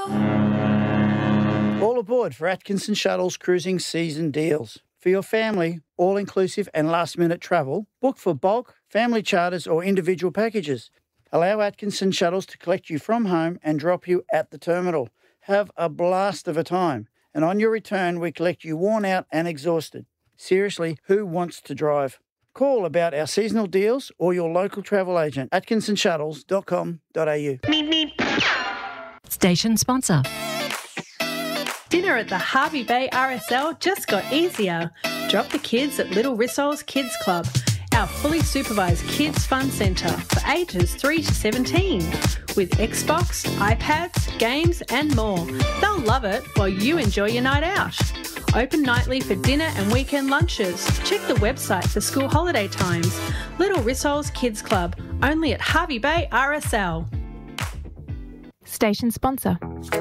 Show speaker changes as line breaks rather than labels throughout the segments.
All aboard for Atkinson Shuttles cruising season deals. For your family, all-inclusive and last-minute travel, book for bulk, family charters or individual packages. Allow Atkinson Shuttles to collect you from home and drop you at the terminal. Have a blast of a time. And on your return, we collect you worn out and exhausted. Seriously, who wants to drive? Call about our seasonal deals or your local travel agent, atkinsonshuttles.com.au.
Station sponsor.
Dinner at the Harvey Bay RSL just got easier. Drop the kids at Little Rissol's Kids Club, our fully supervised kids fun centre for ages 3 to 17. With Xbox, iPads, games and more. They'll love it while you enjoy your night out. Open nightly for dinner and weekend lunches. Check the website for school holiday times. Little Rissol's Kids Club, only at Harvey Bay RSL.
Station sponsor.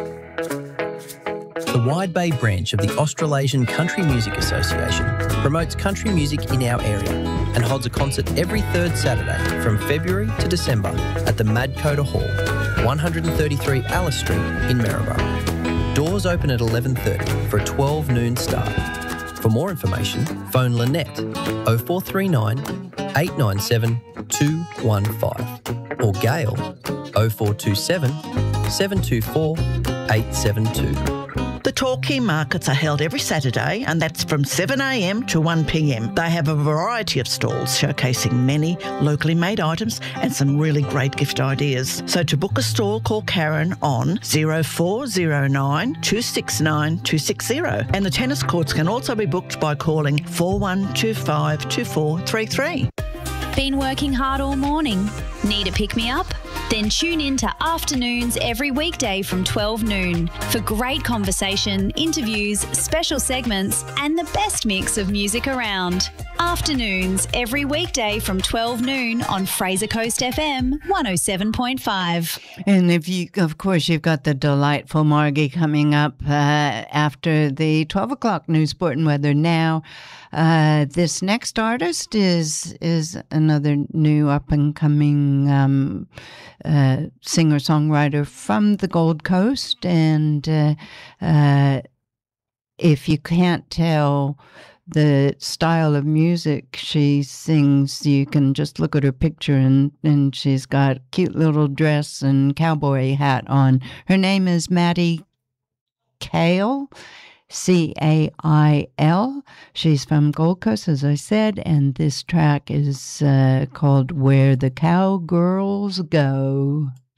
The Wide Bay branch of the Australasian Country Music Association promotes country music in our area and holds a concert every third Saturday from February to December at the Madcoda Hall, 133 Alice Street in Maryborough. Doors open at 11:30 for a 12 noon start. For more information, phone Lynette 0439 897 215 or Gail 0427 724 872.
The Torquay markets are held every Saturday, and that's from 7am to 1pm. They have a variety of stalls showcasing many locally made items and some really great gift ideas. So to book a stall, call Karen on 0409 269 260. And the tennis courts can also be booked by calling 4125 2433.
Been working hard all morning? Need a pick-me-up? Then tune in to Afternoons every weekday from 12 noon for great conversation, interviews, special segments and the best mix of music around. Afternoons every weekday from 12 noon on Fraser Coast FM 107.5.
And of course, you've got the delightful Margie coming up after the 12 o'clock news, sport and weather. Now, this next artist is another new up-and-coming singer-songwriter from the Gold Coast. And if you can't tell the style of music she sings, you can just look at her picture and she's got a cute little dress and cowboy hat on. Her name is Maddie Cail, Cail. She's from Gold Coast, as I said, and this track is called Where the Cowgirls Go.